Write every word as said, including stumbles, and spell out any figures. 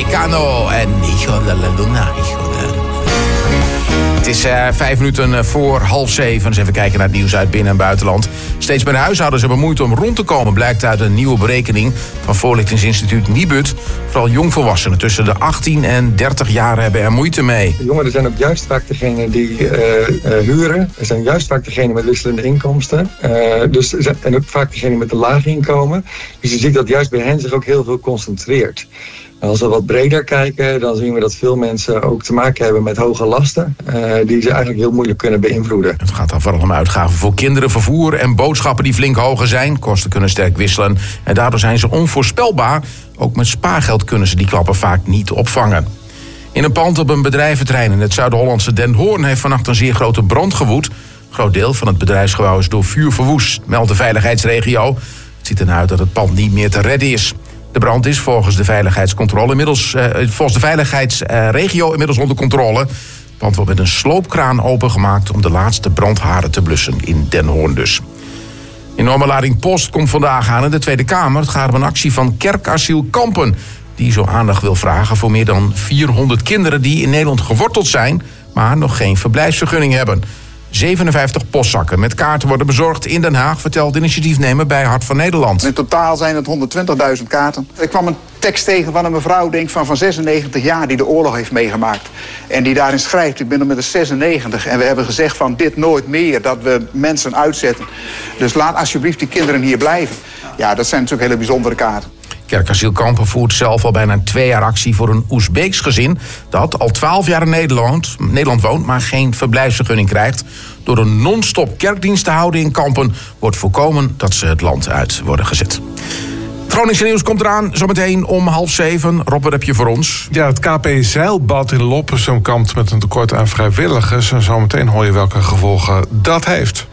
Mecano en Hijo de la Luna. Hijo de la Luna. Het is uh, vijf minuten voor half zeven. Dus even kijken naar het nieuws uit binnen- en buitenland. Steeds meer huishoudens hebben moeite om rond te komen, blijkt uit een nieuwe berekening van voorlichtingsinstituut Nibud. Vooral jongvolwassenen tussen de achttien en dertig jaar hebben er moeite mee. De jongeren zijn ook juist vaak degene die uh, uh, huren. Ze zijn juist vaak degene met wisselende inkomsten. Uh, dus, en ook vaak degene met een laag inkomen. Dus je ziet dat juist bij hen zich ook heel veel concentreert. Als we wat breder kijken, dan zien we dat veel mensen ook te maken hebben met hoge lasten, uh, die ze eigenlijk heel moeilijk kunnen beïnvloeden. Het gaat dan vooral om uitgaven voor kinderen, vervoer en boodschappen die flink hoger zijn. Kosten kunnen sterk wisselen en daardoor zijn ze onvoorspelbaar. Ook met spaargeld kunnen ze die klappen vaak niet opvangen. In een pand op een bedrijventerrein in het Zuid-Hollandse Den Hoorn heeft vannacht een zeer grote brand gewoed. Een groot deel van het bedrijfsgebouw is door vuur verwoest, meldt de veiligheidsregio. Het ziet ernaar uit dat het pand niet meer te redden is. De brand is volgens de veiligheidscontrole inmiddels, uh, volgens de veiligheidsregio inmiddels onder controle. Het pand wordt met een sloopkraan opengemaakt om de laatste brandharen te blussen in Den Hoorn dus. Enorme lading post komt vandaag aan in de Tweede Kamer. Het gaat om een actie van Kerkasiel Kampen, die zo aandacht wil vragen voor meer dan vierhonderd kinderen die in Nederland geworteld zijn, maar nog geen verblijfsvergunning hebben. zevenenvijftig postzakken met kaarten worden bezorgd in Den Haag, vertelt initiatiefnemer bij Hart van Nederland. In totaal zijn het honderdtwintigduizend kaarten. Ik kwam een tekst tegen van een mevrouw denk van, van zesennegentig jaar die de oorlog heeft meegemaakt. En die daarin schrijft, ik ben er met de zesennegentig en we hebben gezegd van dit nooit meer, dat we mensen uitzetten. Dus laat alsjeblieft die kinderen hier blijven. Ja, dat zijn natuurlijk hele bijzondere kaarten. Kerkasiel Kampen voert zelf al bijna twee jaar actie voor een Oezbeeks gezin dat al twaalf jaar in Nederland, Nederland woont, maar geen verblijfsvergunning krijgt. Door een non-stop kerkdienst te houden in Kampen wordt voorkomen dat ze het land uit worden gezet. Het Groningse nieuws komt eraan, zometeen om half zeven. Rob, wat heb je voor ons? Ja, het K P Zeilbad in Loppersum kampt met een tekort aan vrijwilligers. En zometeen hoor je welke gevolgen dat heeft.